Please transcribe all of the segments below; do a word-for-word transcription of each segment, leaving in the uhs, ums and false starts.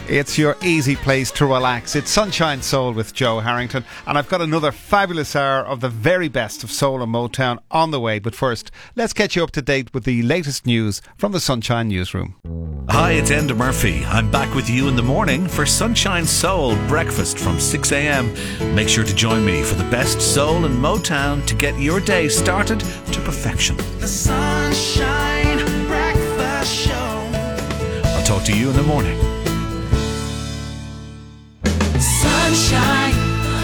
It's your easy place to relax. It's Sunshine Soul with Joe Harrington, and I've got another fabulous hour of the very best of soul and Motown on the way. But first, let's get you up to date with the latest news from the Sunshine Newsroom. Hi, it's Enda Murphy. I'm back with you in the morning for Sunshine Soul breakfast from six a.m. Make sure to join me for the best soul and Motown to get your day started to perfection. The Sunshine Breakfast Show. I'll talk to you in the morning. Sunshine.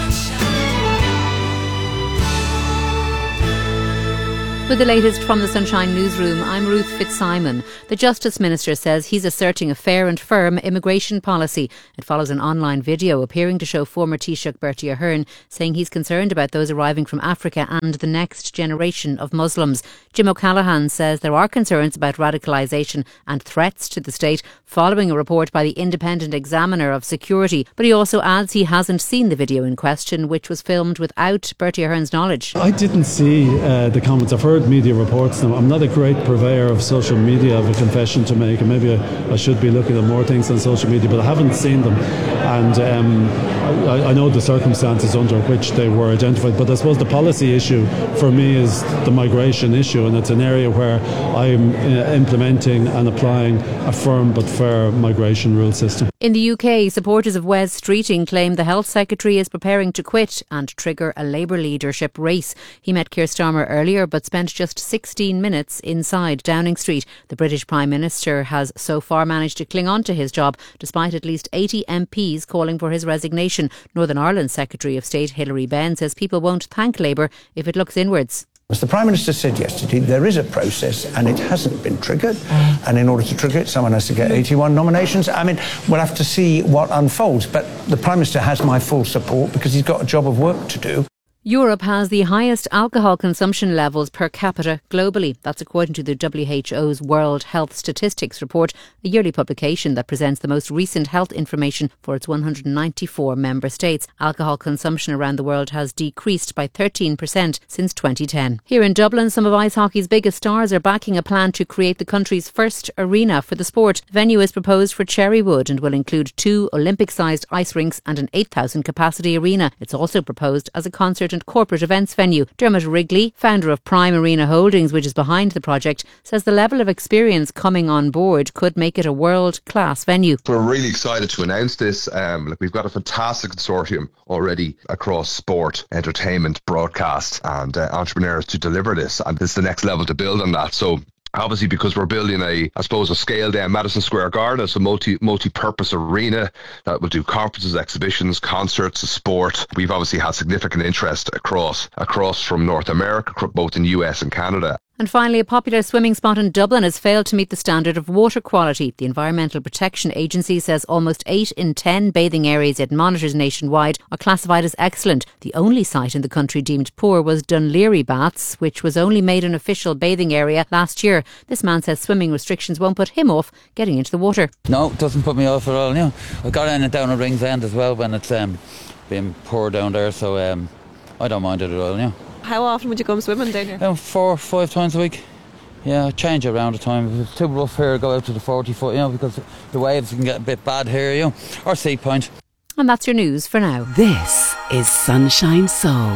With the latest from the Sunshine Newsroom, I'm Ruth Fitzsimon. The Justice Minister says he's asserting a fair and firm immigration policy. It follows an online video appearing to show former Taoiseach Bertie Ahern saying he's concerned about those arriving from Africa and the next generation of Muslims. Jim O'Callaghan says there are concerns about radicalisation and threats to the state following a report by the Independent Examiner of Security. But he also adds he hasn't seen the video in question, which was filmed without Bertie Ahern's knowledge. I didn't see uh, the comments. I've heard media reports now. I'm not a great purveyor of social media, I have a confession to make, and maybe I, I should be looking at more things on social media, but I haven't seen them. And um, I, I know the circumstances under which they were identified, but I suppose the policy issue for me is the migration issue, and it's an area where I'm uh, implementing and applying a firm but fair migration rule system. In the U K, supporters of Wes Streeting claim the Health Secretary is preparing to quit and trigger a Labour leadership race. He met Keir Starmer earlier but spent just sixteen minutes inside Downing Street. The British Prime Minister has so far managed to cling on to his job despite at least eighty M Ps calling for his resignation. Northern Ireland's Secretary of State Hilary Benn says people won't thank Labour if it looks inwards. As the Prime Minister said yesterday, there is a process and it hasn't been triggered. And in order to trigger it, someone has to get eighty-one nominations. I mean, we'll have to see what unfolds. But the Prime Minister has my full support because he's got a job of work to do. Europe has the highest alcohol consumption levels per capita globally. That's according to the W H O's World Health Statistics Report, a yearly publication that presents the most recent health information for its one hundred ninety-four member states. Alcohol consumption around the world has decreased by thirteen percent since twenty ten. Here in Dublin, some of ice hockey's biggest stars are backing a plan to create the country's first arena for the sport. The venue is proposed for Cherrywood and will include two Olympic-sized ice rinks and an eight thousand capacity arena. It's also proposed as a concert and corporate events venue. Dermot Wrigley, founder of Prime Arena Holdings, which is behind the project, says the level of experience coming on board could make it a world-class venue. We're really excited to announce this. Um, look, we've got a fantastic consortium already across sport, entertainment, broadcast and uh, entrepreneurs to deliver this, and this is the next level to build on that. So obviously, because we're building a, I suppose, a scale down Madison Square Garden, it's a multi, multi-purpose arena that will do conferences, exhibitions, concerts, sport. We've obviously had significant interest across, across from North America, both in U S and Canada. And finally, a popular swimming spot in Dublin has failed to meet the standard of water quality. The Environmental Protection Agency says almost eight in ten bathing areas it monitors nationwide are classified as excellent. The only site in the country deemed poor was Dunleary Baths, which was only made an official bathing area last year. This man says swimming restrictions won't put him off getting into the water. No, it doesn't put me off at all. You know, I got in it down at Ringsend as well when it's um, being poor down there, so um, I don't mind it at all. You know. How often would you come swimming down here? Um, four, five times a week. Yeah, I change around the time. If it's too rough here, I go out to the forty foot, you know, because the waves can get a bit bad here, you know, or Sea Point. And that's your news for now. This is Sunshine Soul.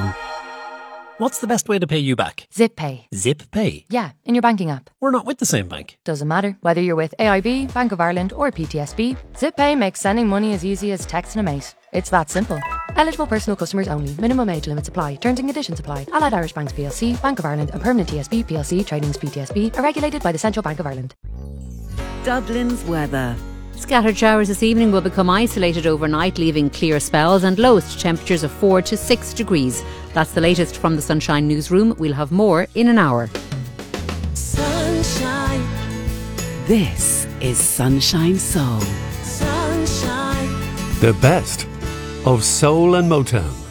What's the best way to pay you back? Zip Pay. Zip Pay? Yeah, in your banking app. We're not with the same bank. Doesn't matter. Whether you're with A I B, Bank of Ireland or P T S B, Zip Pay makes sending money as easy as texting a mate. It's that simple. Eligible personal customers only. Minimum age limits apply. Terms and conditions apply. Allied Irish Banks P L C, Bank of Ireland and Permanent T S B P L C Tradings P T S B are regulated by the Central Bank of Ireland. Dublin's weather. Scattered showers this evening will become isolated overnight, leaving clear spells and lowest temperatures of four to six degrees. That's the latest from the Sunshine Newsroom. We'll have more in an hour. Sunshine. This is Sunshine Soul. Sunshine. The best of soul and Motown.